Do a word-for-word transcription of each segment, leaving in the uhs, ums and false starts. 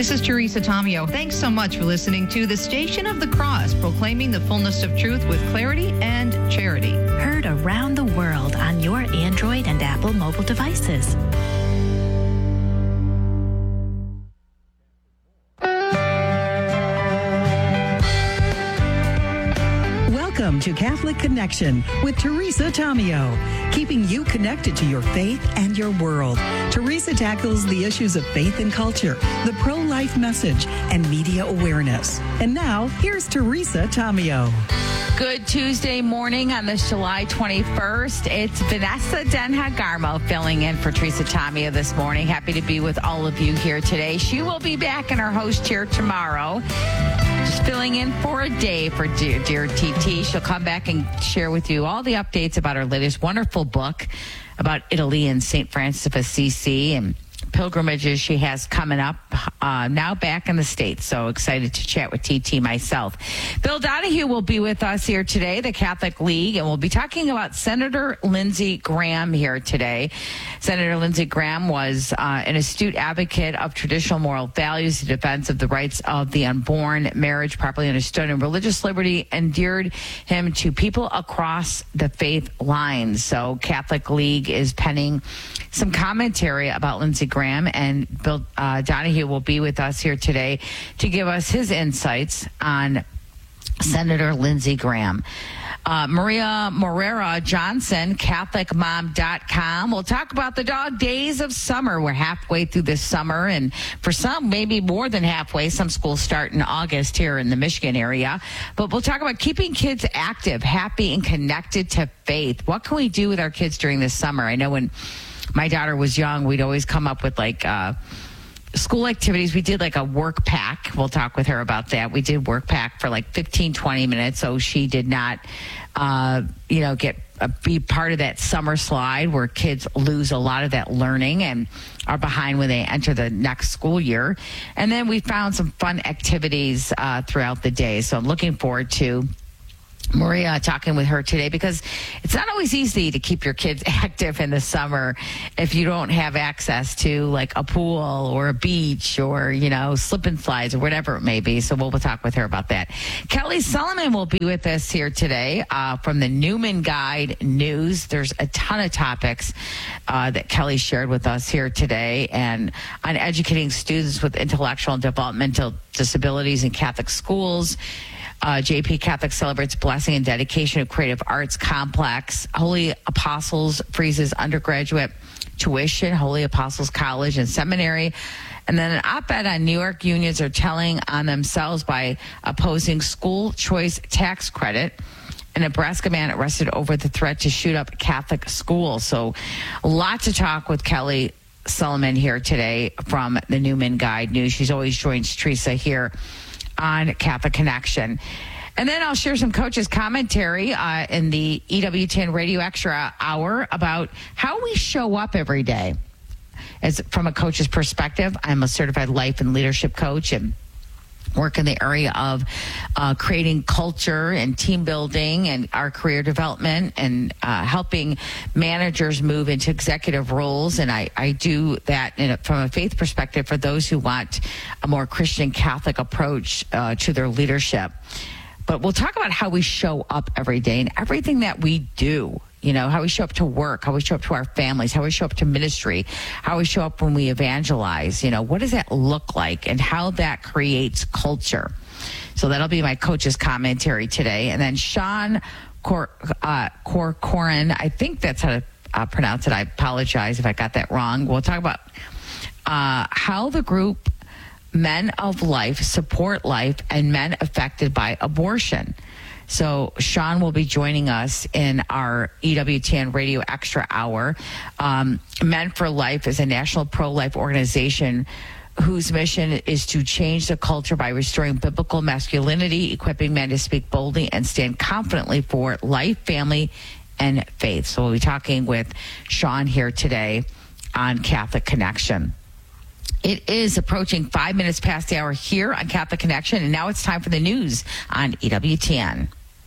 This is Teresa Tomeo. Thanks so much for listening to the Station of the Cross, proclaiming the fullness of truth with clarity and charity. Heard around the world on your Android and Apple mobile devices. Welcome to Catholic Connection with Teresa Tomeo, keeping you connected to your faith and your world. Teresa tackles the issues of faith and culture, the pro-life message, and media awareness. And now, here's Teresa Tomeo. Good Tuesday morning on this July twenty-first. It's Vanessa Denha-Garmo filling in for Teresa Tomeo this morning. Happy to be with all of you here today. She will be back in our host chair tomorrow. Just filling in for a day for dear, dear T T. She'll come back and share with you all the updates about her latest wonderful book about Italy and Saint Francis of Assisi and pilgrimages she has coming up, uh, now back in the States. So excited to chat with T T myself. Bill Donahue will be with us here today, the Catholic League, and we'll be talking about Senator Lindsey Graham here today. Senator Lindsey Graham was uh, an astute advocate of traditional moral values, in defense of the rights of the unborn, marriage properly understood, and religious liberty endeared him to people across the faith lines. So Catholic League is penning some commentary about Lindsey Graham, and Bill uh, Donahue will be with us here today to give us his insights on Senator Lindsey Graham. Uh, Maria Morera Johnson, Catholic Mom dot com. We'll talk about the dog days of summer. We're halfway through this summer, and for some, maybe more than halfway. Some schools start in August here in the Michigan area. But we'll talk about keeping kids active, happy, and connected to faith. What can we do with our kids during this summer? I know when my daughter was young, we'd always come up with like uh, school activities. We did like a work pack. We'll talk with her about that. We did work pack for like fifteen, twenty minutes. So she did not, uh, you know, get uh, be part of that summer slide where kids lose a lot of that learning and are behind when they enter the next school year. And then we found some fun activities uh, throughout the day. So I'm looking forward to Maria talking with her today, because it's not always easy to keep your kids active in the summer if you don't have access to like a pool or a beach or, you know, slip and slides or whatever it may be. So we'll, we'll talk with her about that. Kelly Solomon will be with us here today uh, from the Newman Guide News. There's a ton of topics uh, that Kelly shared with us here today, and on educating students with intellectual and developmental disabilities in Catholic schools. Uh, J P Catholic celebrates blessing and dedication of Creative Arts Complex. Holy Apostles freezes undergraduate tuition, Holy Apostles College and Seminary. And then an op-ed on New York unions are telling on themselves by opposing school choice tax credit. A Nebraska man arrested over the threat to shoot up Catholic schools. So a lot to talk with Kelly Solomon here today from the Newman Guide News. She's always joins Teresa here on Catholic Connection. And then I'll share some coaches' commentary uh, in the E W ten Radio Extra Hour about how we show up every day. As from a coach's perspective, I'm a certified life and leadership coach and work in the area of uh, creating culture and team building and our career development and uh, helping managers move into executive roles. And I, I do that in a, from a faith perspective for those who want a more Christian Catholic approach uh, to their leadership. But we'll talk about how we show up every day and everything that we do. You know, how we show up to work, how we show up to our families, how we show up to ministry, how we show up when we evangelize. You know, what does that look like and how that creates culture? So that'll be my coach's commentary today. And then Sean Cor- uh, Corcoran, I think that's how to uh, pronounce it. I apologize if I got that wrong. We'll talk about uh, how the group Men of Life support life and men affected by abortion. So Sean will be joining us in our E W T N Radio Extra Hour. Um, Men for Life is a national pro-life organization whose mission is to change the culture by restoring biblical masculinity, equipping men to speak boldly and stand confidently for life, family, and faith. So we'll be talking with Sean here today on Catholic Connection. It is approaching five minutes past the hour here on Catholic Connection, and now it's time for the news on E W T N.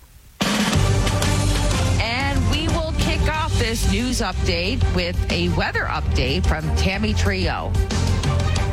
And we will kick off this news update with a weather update from Tammy Trio.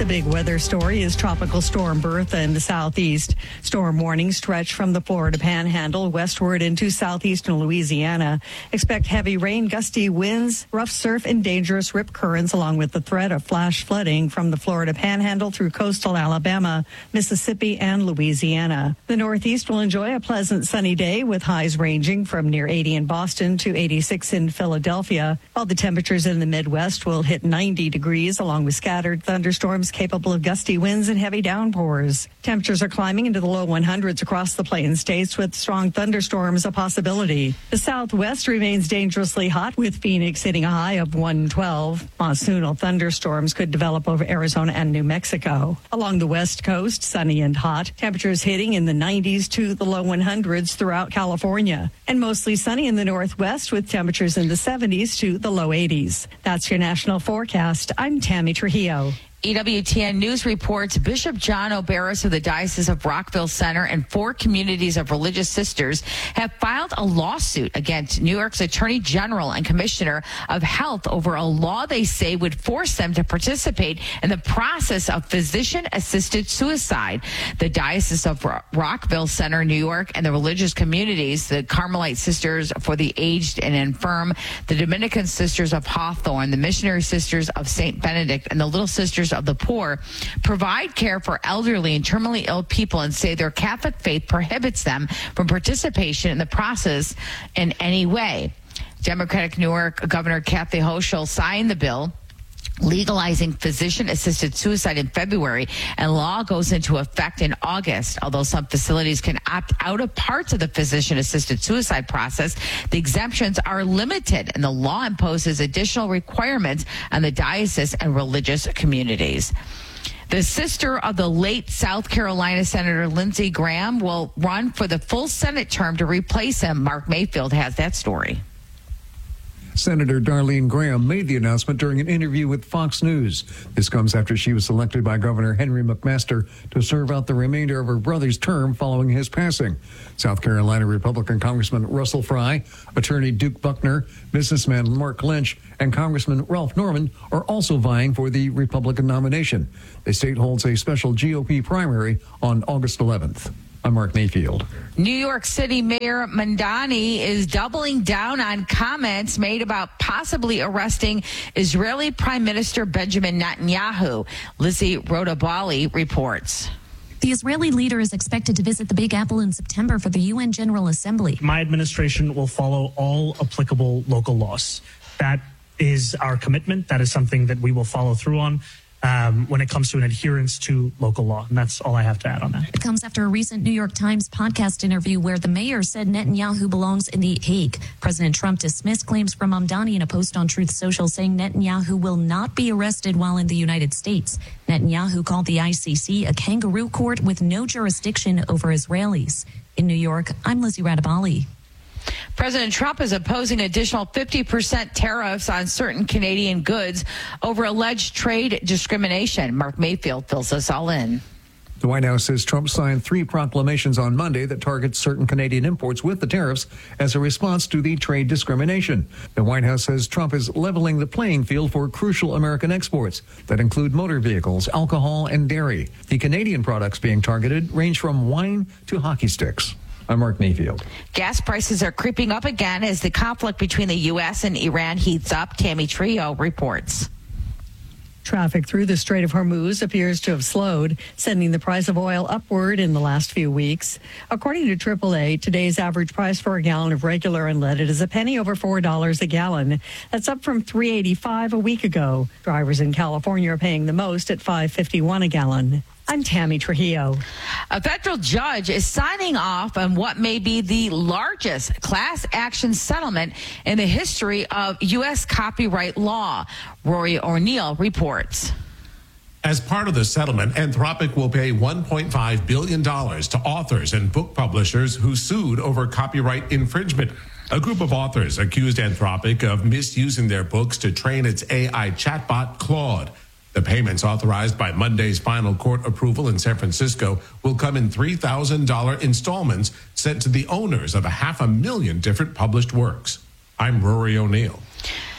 The big weather story is Tropical Storm Bertha in the southeast. Storm warnings stretch from the Florida Panhandle westward into southeastern Louisiana. Expect heavy rain, gusty winds, rough surf, and dangerous rip currents, along with the threat of flash flooding from the Florida Panhandle through coastal Alabama, Mississippi, and Louisiana. The Northeast will enjoy a pleasant sunny day with highs ranging from near eighty in Boston to eighty-six in Philadelphia, while the temperatures in the Midwest will hit ninety degrees, along with scattered thunderstorms capable of gusty winds and heavy downpours. Temperatures are climbing into the low hundreds across the Plain States, with strong thunderstorms a possibility. The Southwest remains dangerously hot, with Phoenix hitting a high of one twelve. Monsoonal thunderstorms could develop over Arizona and New Mexico. Along the West Coast, sunny and hot. Temperatures hitting in the nineties to the low hundreds throughout California. And mostly sunny in the Northwest, with temperatures in the seventies to the low eighties. That's your national forecast. I'm Tammy Trujillo. E W T N News reports Bishop John Oberis of the Diocese of Rockville Center and four communities of religious sisters have filed a lawsuit against New York's Attorney General and Commissioner of Health over a law they say would force them to participate in the process of physician-assisted suicide. The Diocese of Rockville Center, New York, and the religious communities, the Carmelite Sisters for the Aged and Infirm, the Dominican Sisters of Hawthorne, the Missionary Sisters of Saint Benedict, and the Little Sisters of the Poor, provide care for elderly and terminally ill people and say their Catholic faith prohibits them from participation in the process in any way. Democratic New York Governor Kathy Hochul signed the bill legalizing physician-assisted suicide in February, and law goes into effect in August. Although some facilities can opt out of parts of the physician-assisted suicide process, the exemptions are limited, and the law imposes additional requirements on the diocese and religious communities. The sister of the late South Carolina Senator Lindsey Graham will run for the full Senate term to replace him. Mark Mayfield has that story. Senator Darlene Graham made the announcement during an interview with Fox News. This comes after she was selected by Governor Henry McMaster to serve out the remainder of her brother's term following his passing. South Carolina Republican Congressman Russell Fry, Attorney Duke Buckner, businessman Mark Lynch, and Congressman Ralph Norman are also vying for the Republican nomination. The state holds a special G O P primary on August eleventh. I'm Mark Mayfield. New York City Mayor Mamdani is doubling down on comments made about possibly arresting Israeli Prime Minister Benjamin Netanyahu. Lizzie Rodabali reports. The Israeli leader is expected to visit the Big Apple in September for the U N General Assembly. My administration will follow all applicable local laws. That is our commitment. That is something that we will follow through on. Um, when it comes to an adherence to local law. And that's all I have to add on that. It comes after a recent New York Times podcast interview where the mayor said Netanyahu belongs in The Hague. President Trump dismissed claims from Mamdani in a post on Truth Social saying Netanyahu will not be arrested while in the United States. Netanyahu called the I C C a kangaroo court with no jurisdiction over Israelis. In New York, I'm Lizzie Radabali. President Trump is opposing additional fifty percent tariffs on certain Canadian goods over alleged trade discrimination. Mark Mayfield fills us all in. The White House says Trump signed three proclamations on Monday that target certain Canadian imports with the tariffs as a response to the trade discrimination. The White House says Trump is leveling the playing field for crucial American exports that include motor vehicles, alcohol, and dairy. The Canadian products being targeted range from wine to hockey sticks. I'm Mark Mayfield. Gas prices are creeping up again as the conflict between the U S and Iran heats up. Tammy Trio reports. Traffic through the Strait of Hormuz appears to have slowed, sending the price of oil upward in the last few weeks. According to triple A, today's average price for a gallon of regular unleaded is a penny over four dollars a gallon. That's up from three eighty-five a week ago. Drivers in California are paying the most at five fifty-one a gallon. I'm Tammy Trujillo. A federal judge is signing off on what may be the largest class action settlement in the history of U S copyright law. Rory O'Neill reports. As part of the settlement, Anthropic will pay one point five billion dollars to authors and book publishers who sued over copyright infringement. A group of authors accused Anthropic of misusing their books to train its A I chatbot, Claude. The payments authorized by Monday's final court approval in San Francisco will come in three thousand dollars installments sent to the owners of a half a million different published works. I'm Rory O'Neill.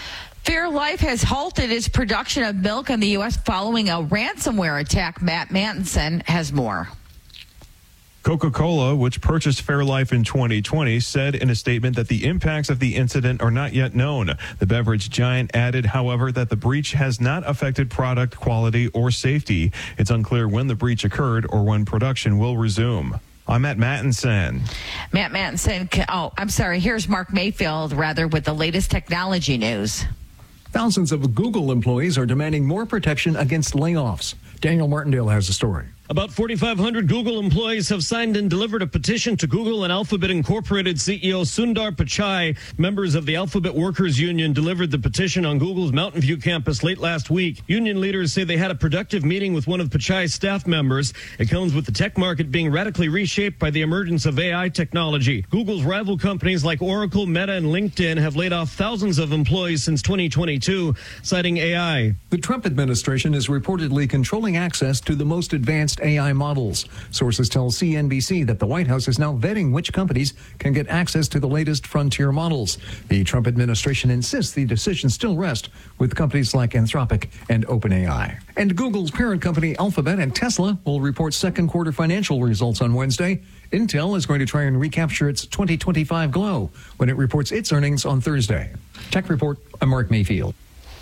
Fairlife has halted its production of milk in the U S following a ransomware attack. Matt Manson has more. Coca-Cola, which purchased Fairlife in twenty twenty, said in a statement that the impacts of the incident are not yet known. The beverage giant added, however, that the breach has not affected product quality or safety. It's unclear when the breach occurred or when production will resume. I'm Matt Mattinson. Matt Mattinson. Oh, I'm sorry. Here's Mark Mayfield, rather, with the latest technology news. Thousands of Google employees are demanding more protection against layoffs. Daniel Martindale has the story. About forty-five hundred Google employees have signed and delivered a petition to Google and Alphabet Incorporated C E O Sundar Pichai. Members of the Alphabet Workers Union delivered the petition on Google's Mountain View campus late last week. Union leaders say they had a productive meeting with one of Pichai's staff members. It comes with the tech market being radically reshaped by the emergence of A I technology. Google's rival companies like Oracle, Meta, and LinkedIn have laid off thousands of employees since twenty twenty-two, citing A I. The Trump administration is reportedly controlling access to the most advanced A I models. Sources tell C N B C that the White House is now vetting which companies can get access to the latest frontier models. The Trump administration insists the decision still rests with companies like Anthropic and OpenAI. And Google's parent company Alphabet and Tesla will report second quarter financial results on Wednesday. Intel is going to try and recapture its twenty twenty-five glow when it reports its earnings on Thursday. Tech Report, I'm Mark Mayfield.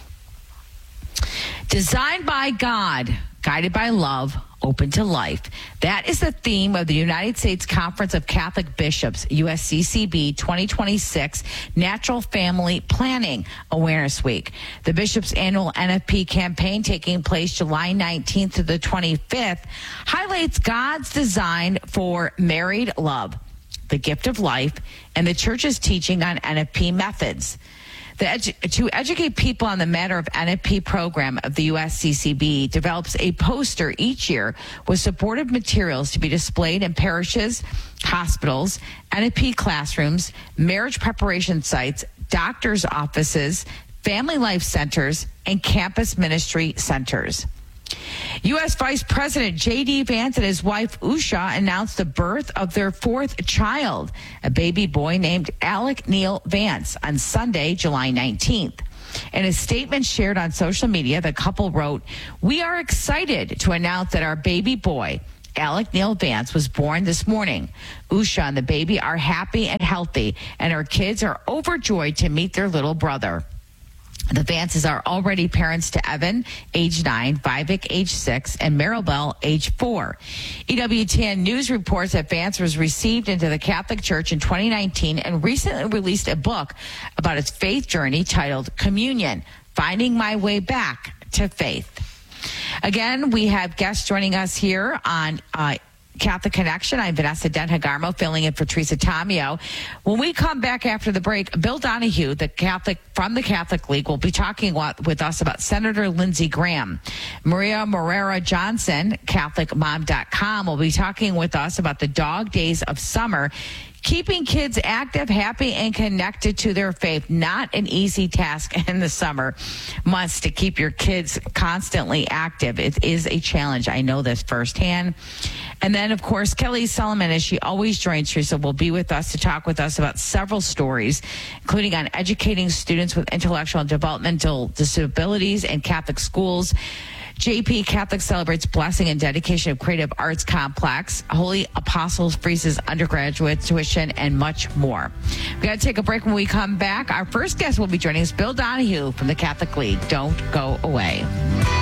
Designed by God, guided by love, open to life. That is the theme of the United States Conference of Catholic Bishops, U S C C B twenty twenty-six Natural Family Planning Awareness Week. The Bishops' annual N F P campaign, taking place July nineteenth to the twenty-fifth, highlights God's design for married love, the gift of life, and the Church's teaching on N F P methods. The edu- to educate people on the matter of N F P program of the U S C C B develops a poster each year with supportive materials to be displayed in parishes, hospitals, N F P classrooms, marriage preparation sites, doctors' offices, family life centers, and campus ministry centers. U S. Vice President J D. Vance and his wife Usha announced the birth of their fourth child, a baby boy named Alec Neil Vance, on Sunday, July nineteenth. In a statement shared on social media, the couple wrote, "We are excited to announce that our baby boy, Alec Neil Vance, was born this morning. Usha and the baby are happy and healthy, and our kids are overjoyed to meet their little brother." The Vances are already parents to Evan, age nine, Vivek, age six, and Maribel, age four. E W T N News reports that Vance was received into the Catholic Church in twenty nineteen and recently released a book about his faith journey titled Communion, Finding My Way Back to Faith. Again, we have guests joining us here on uh, Catholic Connection. I'm Vanessa Denhagarmo, filling in for Teresa Tomeo. When we come back after the break, Bill Donahue, the Catholic from the Catholic League, will be talking with us about Senator Lindsey Graham. Maria Morera Johnson, Catholic Mom dot com, will be talking with us about the dog days of summer. Keeping kids active, happy, and connected to their faith, not an easy task in the summer months to keep your kids constantly active. It is a challenge. I know this firsthand. And then, of course, Kelly Solomon, as she always joins Teresa, will be with us to talk with us about several stories, including on educating students with intellectual and developmental disabilities in Catholic schools. J P Catholic celebrates blessing and dedication of Creative Arts Complex. Holy Apostles freezes undergraduate tuition, and much more. We got to take a break. When we come back, our first guest will be joining us, Bill Donahue from the Catholic League. Don't go away.